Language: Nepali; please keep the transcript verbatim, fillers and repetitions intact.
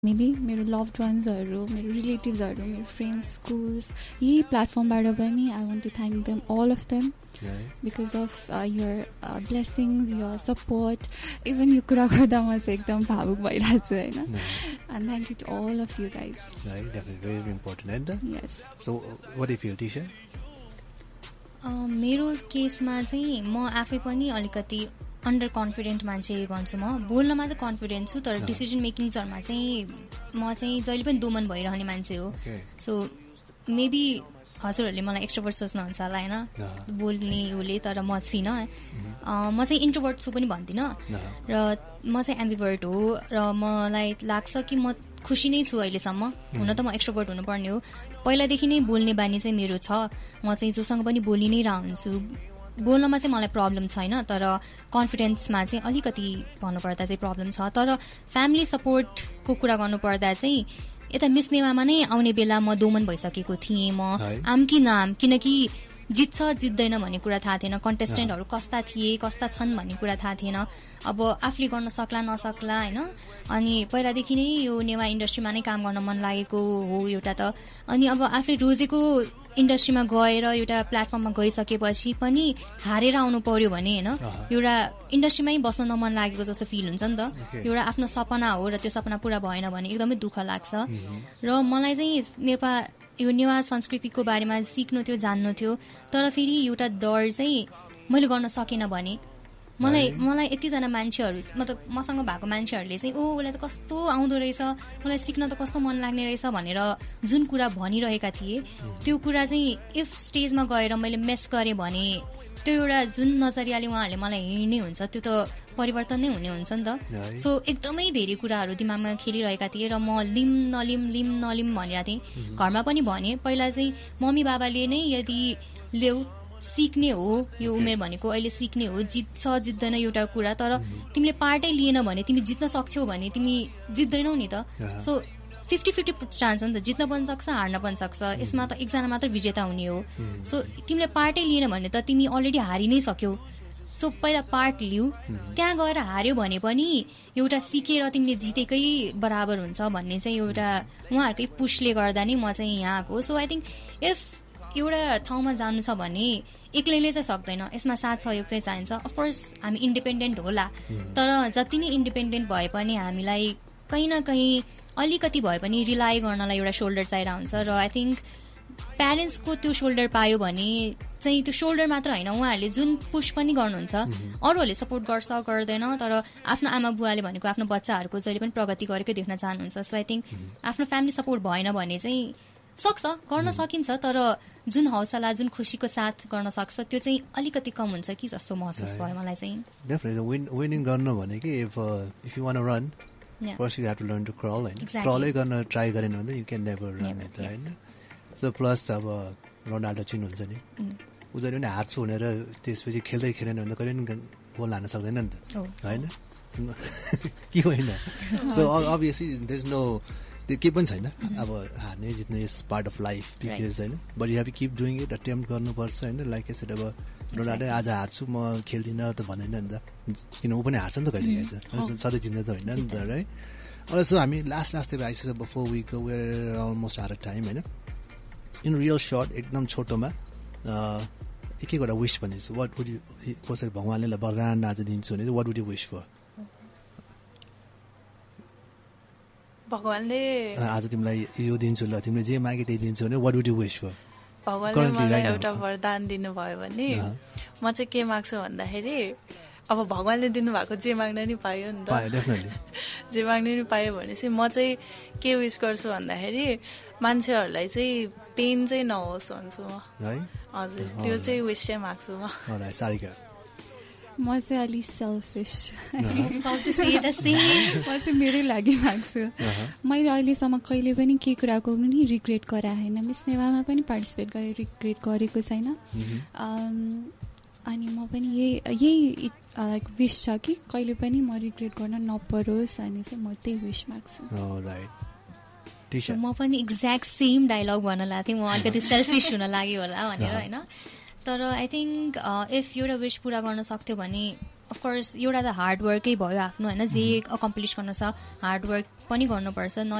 मैले मेरो लभड वान्सहरू, मेरो रिलेटिभ्सहरू, मेरो फ्रेन्ड्स, स्कुल्स, यही प्लेटफर्मबाट पनि I want to thank them, all of them, because of your blessings, your support. Even यो कुरा गर्दा म चाहिँ एकदम भावुक भइरहेको छु होइन. And thank you to all of you guys. Very important होइन. यस. So what do you feel Tisha? मेरो केसमा चाहिँ म आफै पनि अलिकति अन्डर कन्फिडेन्ट मान्छे भन्छु. म बोल्नमा चाहिँ कन्फिडेन्ट छु, तर डिसिजन मेकिङ्सहरूमा चाहिँ म चाहिँ जहिले पनि दोमन भइरहने मान्छे हो. सो मेबी हजुरहरूले मलाई एक्स्ट्रोभर्ट सोच्नुहुन्छ होला होइन, बोल्ने उसले, तर म छुइनँ. म चाहिँ इन्ट्रोभर्ट छु पनि भन्दिनँ, र म चाहिँ एम्बिभर्ट हो, र मलाई लाग्छ कि म खुसी नै छु अहिलेसम्म. हुन त म एक्स्ट्रोभर्ट हुनुपर्ने हो. पहिलादेखि नै बोल्ने बानी चाहिँ मेरो छ. म चाहिँ जोसँग पनि बोलि नै रहन्छु. बोल्नमा चाहिँ मलाई प्रब्लम छैन, तर कन्फिडेन्समा चाहिँ अलिकति भन्नुपर्दा चाहिँ प्रब्लम छ. तर फ्यामिली सपोर्टको कुरा गर्नुपर्दा चाहिँ यता मिस नेवामा नै आउने बेला म दोमन भइसकेको थिएँ. म आम कि नाम, किनकि जित्छ जित्दैन भन्ने कुरा थाहा थिएन. कन्टेस्टेन्टहरू कस्ता थिए, कस्ता छन् भन्ने कुरा थाहा थिएन. अब आफूले गर्न सक्ला नसक्ला होइन. अनि पहिलादेखि नै यो नेवा इन्डस्ट्रीमा नै काम गर्न मन लागेको हो एउटा त. अनि अब आफूले रोजेको इन्डस्ट्रीमा गएर एउटा प्लेटफर्ममा गइसकेपछि पनि हारेर आउनु पर्यो भने होइन, एउटा इन्डस्ट्रीमै बस्न नमन लागेको जस्तो फिल हुन्छ नि त. एउटा आफ्नो सपना हो र त्यो सपना पुरा भएन भने एकदमै दुःख लाग्छ. र मलाई चाहिँ नेपाल यो नेवा संस्कृतिको बारेमा सिक्नु थियो, जान्नु थियो, तर फेरि एउटा डर चाहिँ मैले गर्न सकेन भने मलाई मलाई यतिजना मान्छेहरू मतलब मसँग भएको मान्छेहरूले चाहिँ ओ उसलाई त कस्तो आउँदो रहेछ, मलाई सिक्न त कस्तो मन लाग्ने रहेछ भनेर जुन कुरा भनिरहेका थिए, त्यो कुरा चाहिँ इफ स्टेजमा गएर मैले मेस गरेँ भने त्यो एउटा जुन नजरियाले उहाँहरूले मलाई हेर्ने हुन्छ त्यो त परिवर्तन नै हुने हुन्छ नि त. सो एकदमै धेरै कुराहरू दिमागमा खेलिरहेका थिए र म लिम नलिम लिम नलिम भनिरहेको थिएँ. घरमा पनि भने पहिला चाहिँ मम्मी बाबाले नै यदि ल्याउ सिक्ने हो, यो उमेर भनेको अहिले सिक्ने हो, जित्छ जित्दैन एउटा कुरा, तर तिमीले पार्टै लिएन भने तिमी जित्न सक्थ्यौ भने तिमी जित्दैनौ नि त. सो फिफ्टी फिफ्टी चान्स हो नि त, जित्न पनि सक्छ हार्न पनि सक्छ. यसमा त एकजना मात्र विजेता हुने हो. सो तिमीले पार्टै लिएन भने त तिमी अलरेडी हारि नै सक्यौ. सो पहिला पार्ट लिऊ, त्यहाँ गएर हार्यो भने पनि एउटा सिकेर तिमीले जितेकै बराबर हुन्छ भन्ने चाहिँ एउटा उहाँहरूकै पुसले गर्दा नै म चाहिँ यहाँ आएको. सो आई थिङ्क इफ एउटा ठाउँमा जानु छ भने एक्लैले चाहिँ सक्दैन, यसमा साथ सहयोग चाहिँ चाहिन्छ. अफकोर्स हामी इन्डिपेन्डेन्ट होला, तर जति नै इन्डिपेन्डेन्ट भए पनि हामीलाई कहीँ न कहीँ अलिकति भए पनि रिलाइ गर्नलाई एउटा सोल्डर चाहिरहेको हुन्छ. र आई थिङ्क प्यारेन्ट्सको त्यो सोल्डर पायो भने चाहिँ त्यो सोल्डर मात्र होइन, उहाँहरूले जुन पुस पनि गर्नुहुन्छ, अरूहरूले सपोर्ट गर्छ गर्दैन, तर आफ्नो आमा बुवाले भनेको आफ्नो बच्चाहरूको जहिले पनि प्रगति गरेकै देख्न चाहनुहुन्छ. सो आई थिङ्क आफ्नो फ्यामिली सपोर्ट भएन भने चाहिँ सक्छ, गर्न सकिन्छ, तर जुन हौसला जुन खुसीको साथ गर्न सक्छ त्यो चाहिँ अलिकति कम हुन्छ कि जस्तो महसुस भयो मलाई चाहिँ. डेफिनेटली विन विनिङ गर्न भने कि if if you want to run first you have to learn to crawl होइन. क्रलै गर्न ट्राई गरेन भने you can never run it होइन. सो प्लस अब रोनाल्डो चिन्नुहुन्छ नि, ऊ जहिले पनि हार्छु भनेर त्यसपछि खेल्दै खेलेन भने त कहिले पनि गोल हान्न सक्दैन नि त होइन कि होइन. So obviously there is no त्यो केही पनि छैन. अब हार्ने जित्ने is part of life because होइन, but you have to keep doing it, attempt गर्नुपर्छ होइन. लाइक यसरी अब रोनाल्डो आज हार्छु म खेल्दिनँ त भनेन नि त, किन ऊ पनि हार्छ नि त कहिले काहीँ, सधैँ जित्दा त होइन नि त है. र सो हामी last लास्टतिर आइसक्छ before we go where almost our time होइन. इन रियल सर्ट एकदम छोटोमा एक एकवटा विस भनेछु. वाट वुड यु, कसरी भगवान्ले वरदान आज दिन्छु भने what would you wish for? भगवान्ले आज तिमीलाई यो दिन्छु ल, तिमीले जे मागे त्यही दिन्छु भने what would you wish for? भगवान्ले मलाई एउटा वरदान दिनुभयो भने म चाहिँ के माग्छु भन्दाखेरि, अब भगवान्ले दिनुभएको जे माग्न नि पायो नि त, जे माग्न नि पायो भनेपछि म चाहिँ के विश गर्छु भन्दाखेरि मान्छेहरूलाई चाहिँ पेन चाहिँ नहोस् भन्छु म. हजुर, त्यो चाहिँ विश चाहिँ माग्छु म. म चाहिँ अलिक सेल्फिस, म चाहिँ मेरै लागि माग्छु. मैले अहिलेसम्म कहिले पनि के कुराको पनि रिग्रेट गराएन. मिस नेवामा पनि पार्टिसिपेट गरेर रिग्रेट गरेको छैन. अनि म पनि यही यही लाइक विश छ कि कहिले पनि म रिग्रेट गर्न नपरोस्, अनि चाहिँ म त्यही विश माग्छु. म पनि एक्ज्याक्ट सेम डायलग भन्न लाग्थेँ. म अलिकति सेल्फिस हुन लाग्यो होला भनेर होइन. तर आई थिङ्क इफ एउटा विश पुरा गर्न सक्थ्यो भने अफकोर्स एउटा त हार्डवर्कै भयो आफ्नो होइन जे अकम्प्लिस गर्न छ हार्डवर्क पनि गर्नुपर्छ